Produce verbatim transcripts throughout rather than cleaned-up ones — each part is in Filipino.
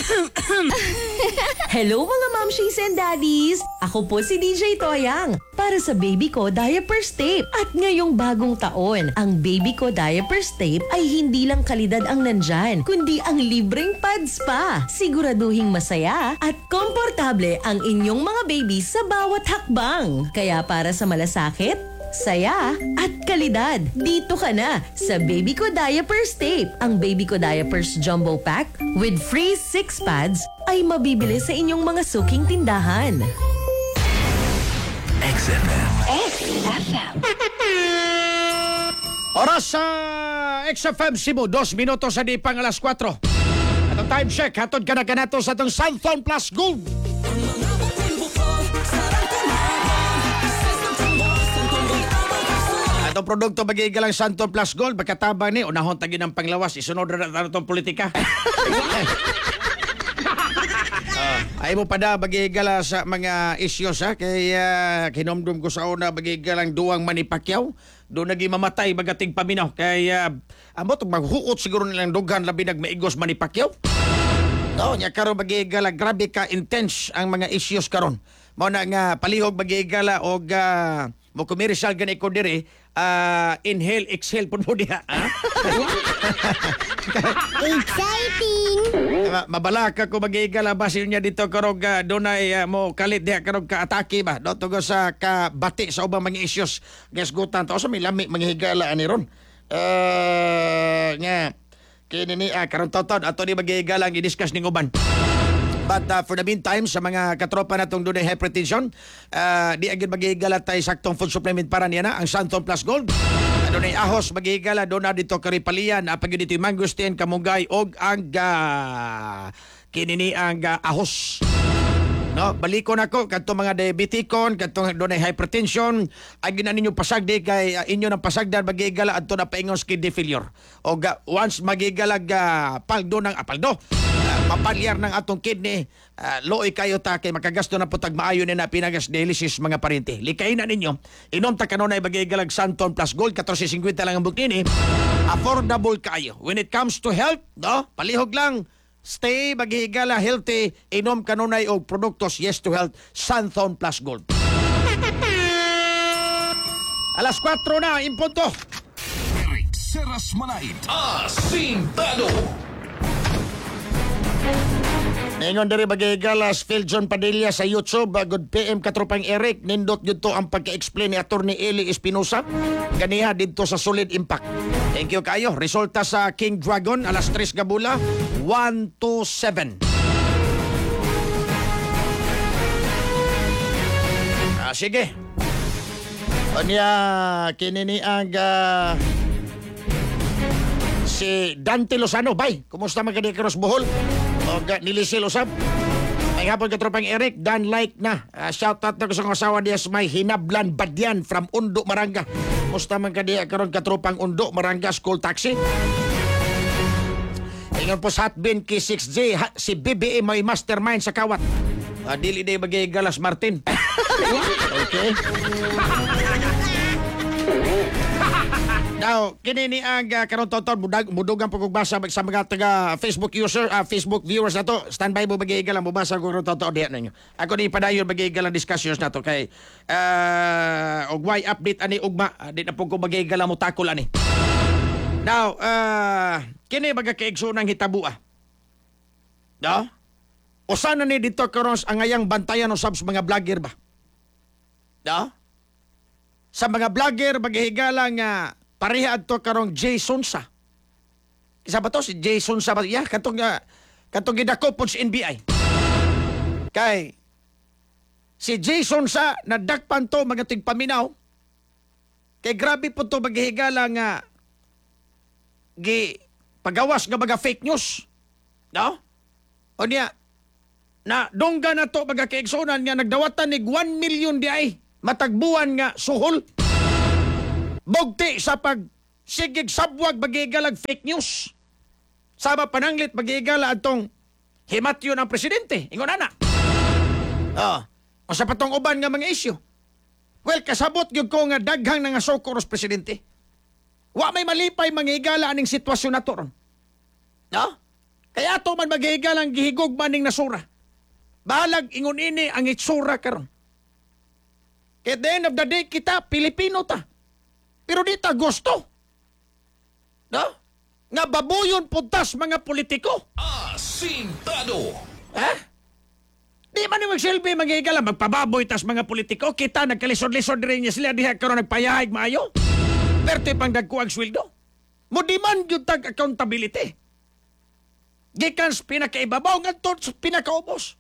Hello mga momshies and daddies! Ako po si D J Toyang para sa Baby Ko Diapers Tape. At ngayong bagong taon, ang Baby Ko Diapers Tape ay hindi lang kalidad ang nandyan, kundi ang libreng pads pa. Siguraduhing masaya at komportable ang inyong mga baby sa bawat hakbang. Kaya para sa malasakit, saya at kalidad, dito ka na sa Baby Ko Diapers Tape. Ang Baby Ko Diapers Jumbo Pack with free six pads ay mabibili sa inyong mga suking tindahan. X F M. X F M. Oras sa X F M Cebu, dos minutos sa di pang alas kwatro. Atong time check, hatod ka na kanato sa itong Southern Plus Gold. Atong produkto magiiga lang Santon Plus Gold, pagkatabang ni, unahon tagi ng panglawas, isunod na natin itong politika. Uh, ay mo pa na bagigala sa mga issues ha, kaya kinomdom ko sa una bagigalang duwang Manny Pacquiao, doon naging mamatay bagating paminaw, kaya uh, amo itong maghuot siguro nilang dughan labi nagmaigos Manny Pacquiao. No, nya karon bagigala grabe ka intense ang mga issues karon. Mao na nga palihog bagigala og uh, mo commercial gani ko dire, uh, inhale exhale pud mo diha. Exciting! Ma- Mabalaka ko magigala basin niya dito karog uh, dunay uh, mo kalit diha karog ka atake ba do tugo sa kabati sa ubang mga issues gasgutan to sa may lami manghigala ani ron. Uh, nga kini ni uh, karon taon ato ni magigala ang i-discuss ning uban. But uh, for the meantime, sa mga katropa natong dunay hypertension, uh, di agad magigala tayo saktong food supplement para niya na, ang Santon Plus Gold. Dunay ahos magigala, doon na dito karipalian, apag yun dito yung mangustin, kamunggay, og ang uh, kinini ang uh, ahos. No, balikon ako kadto mga diabetikon, kadto dunay hypertension, ay gina ninyo pasagdi kay uh, inyo ng pasagdan magigala adto na paingon kidney failure. O uh, once magigala uh, paldo ng apaldo, uh, mapalyar ng atong kidney, uh, looy kayo ta kay makagasto na putag maayo ni na pinagas dialysis mga parente. Likay na ninyo, inom ta kanunay magigalag Santon Plus Gold, fourteen fifty lang ang bukini. Affordable kayo. When it comes to health, no, palihog lang. Stay maghigala healthy, inom kanunay og produktos Yes to Health Santon Plus Gold. Alas kwatro na, impunto. Eric Seras Manait. Asintado. Ningon diri magigalas Phil John Padilla sa YouTube, good P M katropang Eric, nindot dito ang pagka-explain ni Attorney Eli Espinosa ganiha dito sa Solid Impact. Thank you kayo. Resulta sa King Dragon alas tres gabula, one to seven. Ah, sige. Anya kinini ang uh, si Dante Lozano, bay. Kumusta man kani Cross Bohol? O nilisil usab. May hapon katropang Eric, Dan like na. Uh, shout out na ko sa asawa diya sa may Hinablan Badyan from Undo, Maranga. Musta man ka diya karon katropang Undo, Maranga School Taxi. Ingon po sa Hotbin K six J, ha, si B B A may mastermind sa kawat. Uh, dili day bagay Galas Martin. Okay. Now, kini ni ang uh, karon taon mudag mudugang pagbasa sa mga taga Facebook user, uh, Facebook viewers nato. Standby mo bagay lang mubasa ko karon taon diha ninyo. Ako ni padayon bagay lang discussions nato kay uh, og why update ani ugma, uh, di na pug ko bagay lang mo takol ani. Now, uh, kini baga kaigsunang hitabua. No? Usa na ni dito karon ang ayang bantayan usab sa mga vlogger ba? No? Sa mga vlogger maghihigala nga pareha adto karong Jason sa. Isa ba to si Jason sa? Yeah, katong uh, katong gidako po sa N B I. Kay si Jason sa nadakpan to mga tigpaminaw. Kay grabe po to maghihigala nga gi pagawas nga mga fake news. No? O niya na dongga na to mga kaigsunan nga nagdawatan ni one million di ay matagbuan nga suhol. Bugti sa pag sigig sabwag magigalag fake news. Sama pananglit magigala atong himatyo ng presidente. Ingon ana. Oh, o sa patong uban nga mga isyu. Well, kasabot gyud ko nga daghang nga sokoros presidente. Wa may malipay manghigala aning sitwasyon nato ron. No? Kaya ato man maghihigal ang gihigog maning nasura. Bahalag ingon ini ang itsura karon. At the end of the day, kita, Pilipino ta. Pero di ta gusto. No? Nga babuyon puntas mga politiko. Asintado. Ha? Di man ni magsilbi, maghihigala, magpababoy tas mga politiko. Kita, nagkalisod-lisod rin niya sila, diha karon nagpayahig maayo. Pero pang dagkuang sweldo. Mo demand yung tag accountability. Gikan sa pinakaibabaw, nga to sa pinakaubos.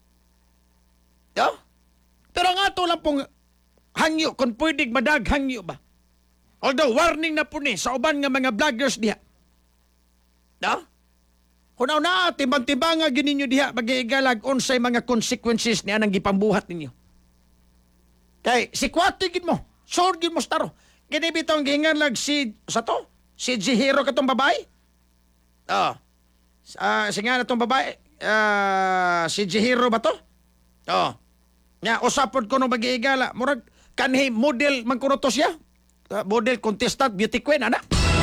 No? Pero nga to lang pong hangyo, kung pwedeng madag hangyo ba? Although, warning na po ni sa uban nga mga vloggers diha. No? Kung na timbang-timbang nga gininyo diha, mag-iigalag unsay mga consequences niya nang gipambuhat ninyo. Kay, si Kwatigin mo, sorgin mo staro. Kini bitong gihingan lag si, sa to? Si Jihiro katong babae? Oo. Uh, singa na tong babae, uh, si Jihiro ba to? Oo. Nga, usapod ko nung mag-iigala, murag, kanhi model man kuno to siya. Uh, model contestant beauty queen ana.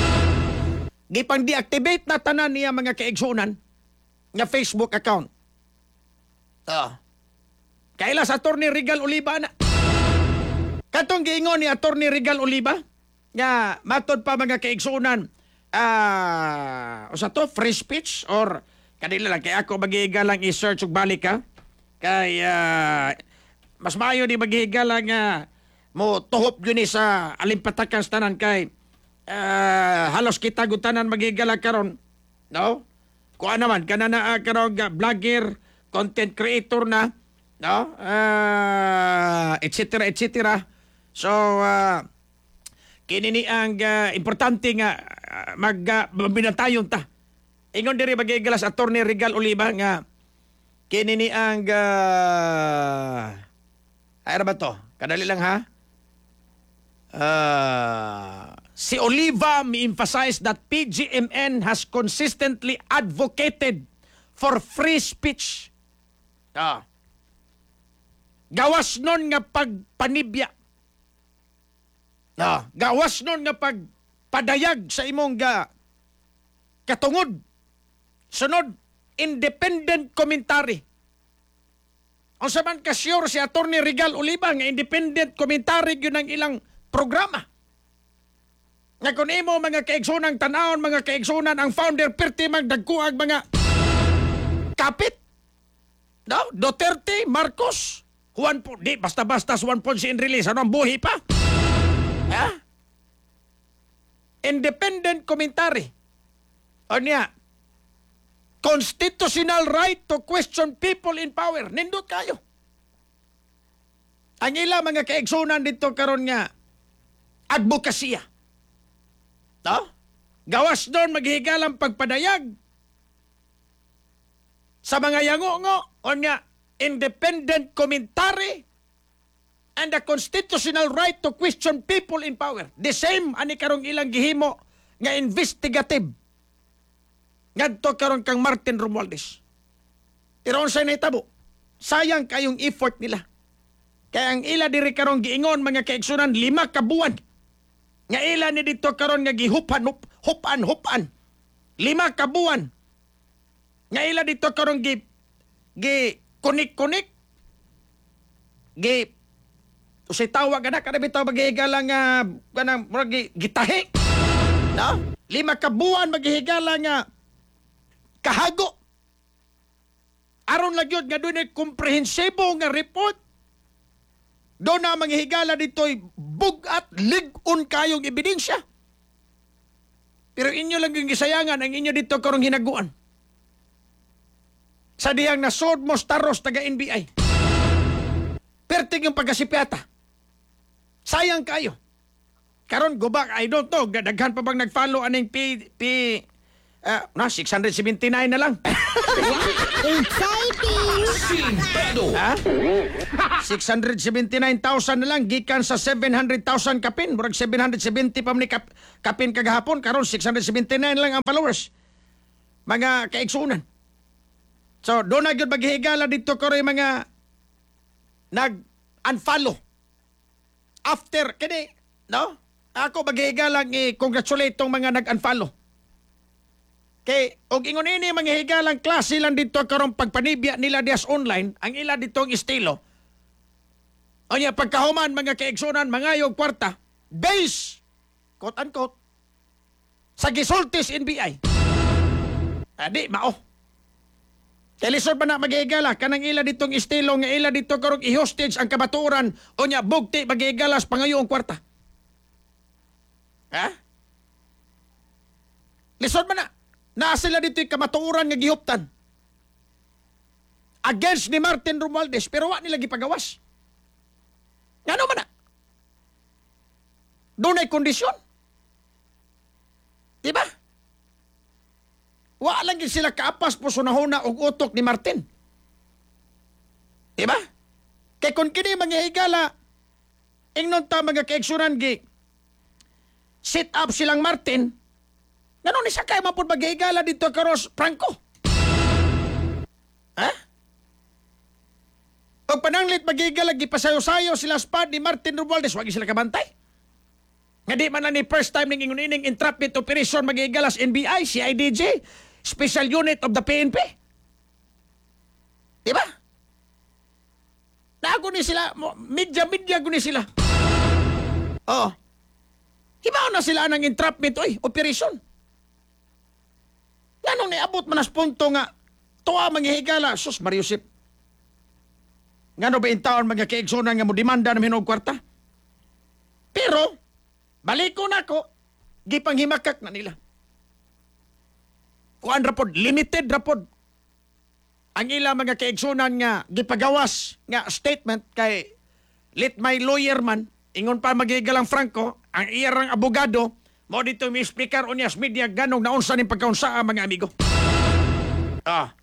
Gipang deactivate na tanan niya mga kaigsunan nga Facebook account. Ah. Kaila sa Attorney Regal Oliva na. Katong giingon ni Attorney Regal Oliva nga matod pa mga kaigsunan ah uh, usa to free speech or kanila lang kay ako maghihiga lang i-search ug balik ka. Kay uh, mas maayo di maghihiga lang nga uh, mo tuhop yun ni sa alimpatakan sa tanan kay uh, halos kita gutanan magigala karon, no? Kuha naman kana na uh, karon uh, vlogger, content creator na, no? Uh, et cetera et cetera. So uh, kini ni ang uh, importante nga uh, mag uh, binatayon ta. Ingon diri magigala sa Attorney Regal Oliva nga kini ni ang uh, ay ano ba to? Kadali lang ha. Uh, si Oliva may emphasize that P G M N has consistently advocated for free speech. Ah. Gawas nun nga pagpanibya. Ah, gawas nun nga pagpadayag sa imong ga katungod. Sunod, independent commentary. Ang saman ka sure si Attorney Regal Oliva nga independent commentary yun ang ilang programa. Nga kung imo mga kaigsunan tanawon, mga kaigsunan ang founder perti magdagkuag mga kapit. No? Duterte, Marcos, Juan po, di basta-basta Juan Ponce in release. Ano ang buhi pa? Ha? Independent commentary. O niya, constitutional right to question people in power. Nindot kayo. Ang ila mga kaigsunan dito karon nga advokasya. No? Gawas doon maghihigalang pagpadayag sa mga yango-ngo o nga independent commentary and the constitutional right to question people in power. The same ani karong ilang gihimo nga investigative ngadto karon kang Martin Romualdez. Pero unsay nahitabo? Sayang kayong effort nila. Kaya ang ila diri karong giingon mga kaigsunan lima ka buwan. Nga ila ni dito karon nga gihupan hup, hupan hupan. Lima ka buwan. Nga ila dito karon gi gi kunik-kunik. Gi usay tawag ana kada bitaw maghihigala nga kanang murag gitahi. No? Lima ka buwan maghihigala nga kahago. Aron lang yun nga doon ay komprehensibo nga report. Doon na manghihigala dito'y bugat, ligon kayong ebidensya. Pero inyo lang yung gisayangan ang inyo dito karong hinaguan. Sa diyang nasod mo staros taga-N B I. Perting yung pagkasipyata. Sayang kayo. Karon go back, I don't know, daghan pa bang nag-follow aning P... P Uh, na, six hundred seventy-nine na lang. Exciting! Asintado. Ha? six hundred seventy-nine thousand na lang gikan sa seven hundred thousand kapin. Murag seven hundred seventy pa ni kap, kapin kagahapon. Karon six hundred seventy-nine lang ang followers. Mga kaigsunan. So, doon na yun maghihigala dito ko rin mga nag-unfollow. After, kini, no? Ako maghihigala i-congratulate tong mga nag-unfollow. Kay, og ingon ini mga higalang klase lang dito karong pagpanibya nila dias online, ang ila ditong estilo. O niya, pagkahuman mga kaigsunan, mga yung kwarta, base, quote-unquote, sa gisultis N B I. Adi, mao. Kaya lisod pa na maghihigala, kanang ila ditong estilo, nga ila dito karong i-hostage ang kabaturan, o niya, bugti maghihigalas pangayong kwarta. Ha? Lisod man na. Na sila dito yung kamatuuran nga gihuptan. Against ni Martin Romualdez, pero wa nila gipagawas. Ngano man na? Doon ay kondisyon. Diba? Wa lang gid sila kaapas po sunahuna og utok ni Martin. Diba? Kay kung kini manghihigala, ingnon ta mga kaigsunan gi, sit up silang Martin, ngano ni sakay man pud maghihigala dito karos Franco? Ha? Pag pananglit maghihigala, gipasayo-sayo sila spad ni Martin Romualdez, wag sila kabantay. Nga di man na ni first time ning ingon ining entrapment operation maghihigalas N B I, C I D J, Special Unit of the P N P. Diba? Nago ni sila, media-media guni sila. Oo. Hibaw na sila ng entrapment, oy, operation. Ganong niabot manas punto nga, tuwa manghihigala, sus Mariusip. Ngano ba in taon mga kaigsunan nga mo demanda ng hinog kwarta? Pero, baliko na ko, gipanghimakak na nila. Kuan rapod, limited rapod. Ang ila mga kaigsunan nga gipagawas nga statement kay let my lawyer man, ingon pa magigalang Franco, ang iyang abogado, mo dito mi speaker unyas media ganong naunsa ning pagkaunsa mga amigo. Ah.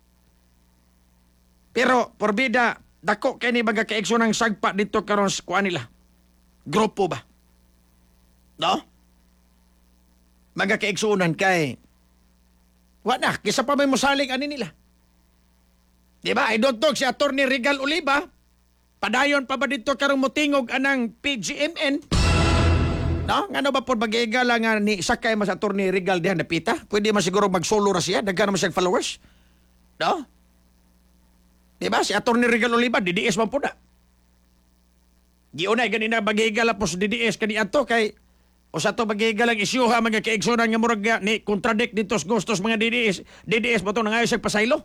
Pero porbida dako kay ni mga kaigsunan sagpa dito karon sa kuan nila. Grupo ba? No? Mga kaigsunan kay wa na, kisa pa may musalig ani nila. Di ba? I don't talk si Attorney Regal Oliva. Padayon pa ba dito karong mutingog anang P G M N? No? Ngano ba po mag-igala nga ni sakay mas Attorney Regal dihan napita? Pwede man siguro mag-solo ra siya. Daghan naman siyang followers. No? Di ba? Si Attorney Regal Oliva, D D S man po na. Giunay ganina mag-igala po sa D D S kani ato kay o sa to mag-igalang isyuha mga kaigsunan nga murag nga ni contradict dito sa gustos mga D D S. D D S mo to nangayo siya pasaylo.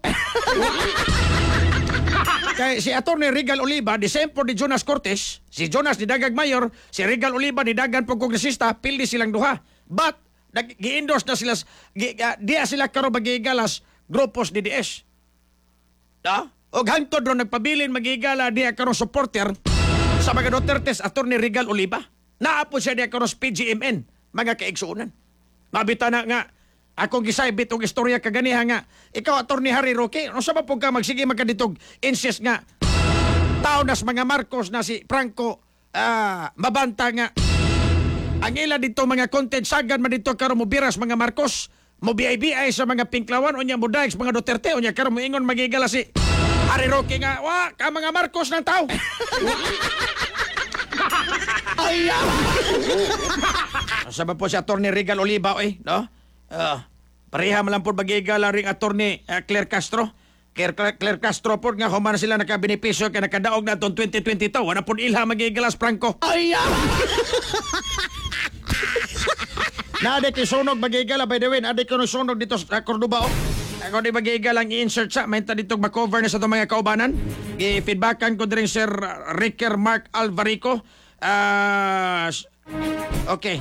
Kay si Attorney Regal Oliva, the same for the Jonas Cortez, si Jonas ni Dagag Mayor, si Regal Oliva ni Dagan pag kongresista, pildi silang duha. But, gi-endorse na sila, gi, uh, diya sila karon mag-igalas grupos D D S. Da? O hangtod ron nagpabilin mag-igala diya karon supporter sa mga Dutertes, Attorney Regal Oliva. Naapod siya diya karon P G M N, mga kaigsunan. Mabita na nga, akong gisaybit og istorya kaganiha nga, ikaw Attorney Harry Roque, ano sa ba po ka magsige magkaditog insist nga, tao nas mga Marcos na si Franco, uh, mabanta nga, ang ila dito mga content sagad man dito karon mo biras mga Marcos, mo B I B I sa mga Pinklawan, o niya mo daig sa mga Duterte, o niya karon mo ingon magigala si Harry Roque nga, wa, ka mga Marcos ng tao. Ay, sa ba po si Attorney Regal Oliva, eh, no? Uh, pareha man lang po mag-igala ring Attorney uh, Claire Castro. Claire, Claire, Claire Castro po nga human sila nakabenepisyo kaya nakadaog na itong twenty twenty-two. Wala po ilha mag-igalas Franco. Ay, Naadik isunog mag-igala. By the way, naadik ko sunog dito sa Cordoba. Oh. Ako di mag-igala ang i-insert sa. Mainta dito makover na sa itong mga kaubanan. I-feedbackan ko din Sir Ricker Mark Alvarico. Uh, okay.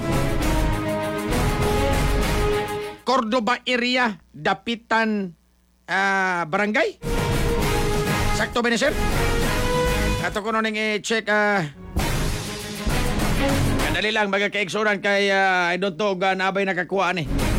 Cordoba area, Dapitan uh, Barangay. Sakto ba ni sir? Ato ko nung i-check. Uh, Kadali lang, mga kaigsuran kay uh, I don't know, uh, nabay nakakuha ni.